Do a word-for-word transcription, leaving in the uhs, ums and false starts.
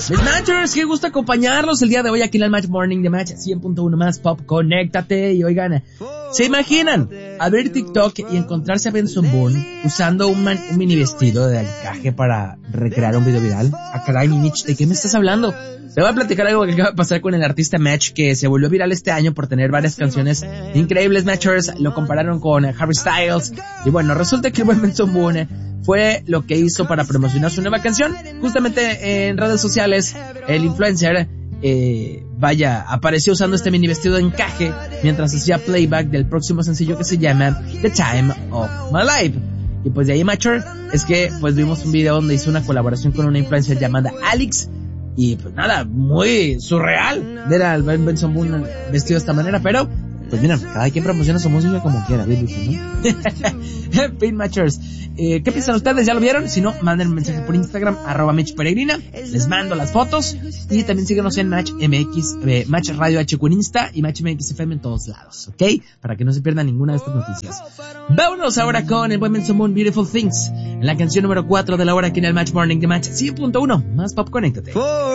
Mis Matchers, qué gusto acompañarlos el día de hoy aquí en el Match Morning de Match cien punto uno más Pop. Conéctate y oigan, ¿se imaginan abrir TikTok y encontrarse a Benson Boone usando un, man, un mini vestido de encaje para recrear un video viral? Ah, caray, Mitch, ¿de qué me estás hablando? Te voy a platicar algo que acaba de pasar con el artista Match, que se volvió viral este año por tener varias canciones increíbles. Matchers lo compararon con Harry Styles. Y bueno, resulta que el buen Benson Boone fue lo que hizo para promocionar su nueva canción. Justamente en redes sociales, el influencer, eh, vaya, apareció usando este mini vestido de encaje mientras hacía playback del próximo sencillo que se llama The Time of My Life. Y pues de ahí, Matcher, es que pues vimos un video donde hizo una colaboración con una influencer llamada Alex. Y pues nada, muy surreal ver al Benson Boone vestido de esta manera, pero pues mira, cada quien promociona su música como quiera, ¿no? En fin, Matchers, eh, ¿qué piensan ustedes? ¿Ya lo vieron? Si no, manden un mensaje por Instagram, arroba Mitch Peregrina, les mando las fotos, y también síguenos en Match M X, eh, Match Radio H Q en Insta, y Match M X F M en todos lados, ¿ok? Para que no se pierdan ninguna de estas noticias. Vámonos ahora con el buen Benson Boone, Beautiful Things, en la canción número cuatro de la hora aquí en el Match Morning de Match cien punto uno, más Pop, conéctate.